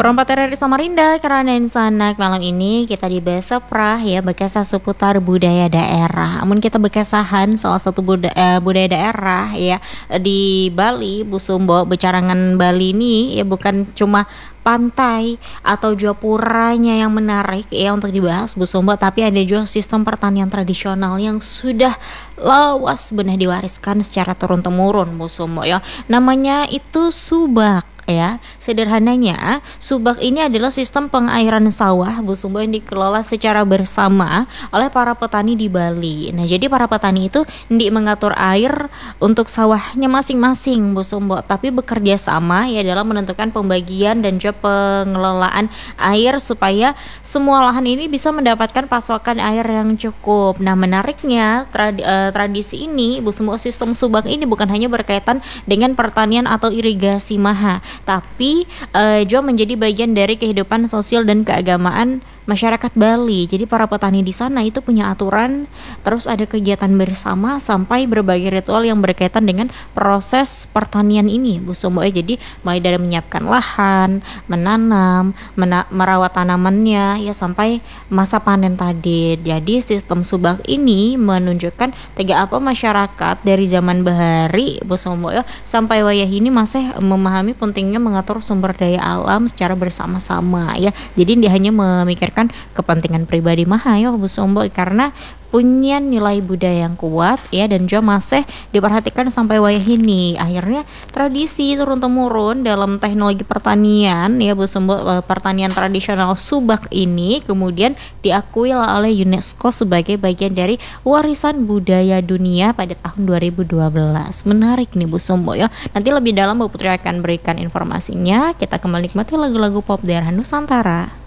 Perompak dari Samarinda, karena sanak malam ini kita di Beseprah ya, bekesah seputar budaya daerah. Amun kita bekesahan salah satu budaya daerah ya di Bali, Bu Sumbo, becarangan Bali ini ya bukan cuma pantai atau juga puranya yang menarik ya untuk dibahas Bu Sumbo, tapi ada juga sistem pertanian tradisional yang sudah lawas benar diwariskan secara turun temurun Bu Sumbo ya. Namanya itu subak ya. Sederhananya, subak ini adalah sistem pengairan sawah Bu Sumbo yang dikelola secara bersama oleh para petani di Bali. Nah, jadi para petani itu mengatur air untuk sawahnya masing-masing Bu Sumbo, tapi bekerja sama ya dalam menentukan pembagian dan juga pengelolaan air supaya semua lahan ini bisa mendapatkan pasokan air yang cukup. Nah, menariknya tradisi ini Bu Sumbo, sistem subak ini bukan hanya berkaitan dengan pertanian atau irigasi maha, tapi juga menjadi bagian dari kehidupan sosial dan keagamaan masyarakat Bali. Jadi para petani di sana itu punya aturan, terus ada kegiatan bersama sampai berbagai ritual yang berkaitan dengan proses pertanian ini Bu Sumbo. Jadi mulai dari menyiapkan lahan, menanam, merawat tanamannya ya sampai masa panen tadi. Jadi sistem subak ini menunjukkan tega apa masyarakat dari zaman bahari Bu Sumbo ya sampai wayah ini masih memahami pentingnya mengatur sumber daya alam secara bersama-sama ya. Jadi dia hanya memikirkan kepentingan pribadi maha ya Bu Sumbo, karena punya nilai budaya yang kuat ya dan juga masih diperhatikan sampai wayah ini. Akhirnya tradisi turun temurun dalam teknologi pertanian ya Bu Sumbo, pertanian tradisional subak ini kemudian diakui oleh UNESCO sebagai bagian dari warisan budaya dunia pada tahun 2012. Menarik nih Bu Sumbo ya. Nanti lebih dalam Bu Putri akan berikan informasinya. Kita kembali nikmati lagu-lagu pop daerah Nusantara.